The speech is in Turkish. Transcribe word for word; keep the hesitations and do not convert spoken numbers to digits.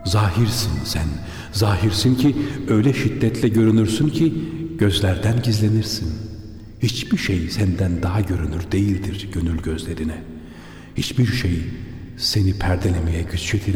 Zahirsin sen, zahirsin ki öyle şiddetle görünürsün ki gözlerden gizlenirsin. Hiçbir şey senden daha görünür değildir gönül gözlerine. Hiçbir şey seni perdelemeye güç yetiren